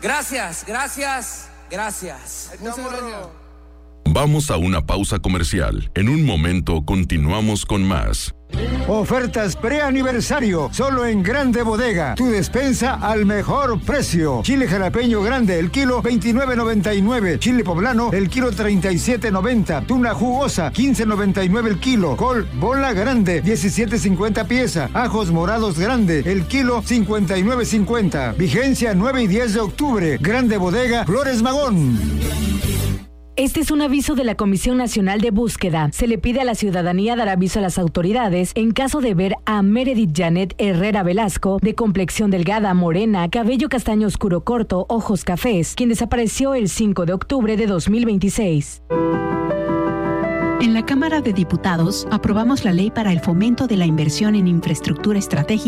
Gracias. Muchas gracias. Vamos a una pausa comercial. En un momento continuamos con más. Ofertas preaniversario, solo en Grande Bodega. Tu despensa al mejor precio. Chile jalapeño grande, el kilo, $29.99. Chile poblano, el kilo, $37.90. Tuna jugosa, $15.99 el kilo. Col, bola grande, $17.50 pieza. Ajos morados grande, el kilo, $59.50. Vigencia 9 y 10 de octubre. Grande Bodega, Flores Magón. Este es un aviso de la Comisión Nacional de Búsqueda. Se le pide a la ciudadanía dar aviso a las autoridades en caso de ver a Meredith Janet Herrera Velasco, de complexión delgada, morena, cabello castaño oscuro corto, ojos cafés, quien desapareció el 5 de octubre de 2026. En la Cámara de Diputados aprobamos la ley para el fomento de la inversión en infraestructura estratégica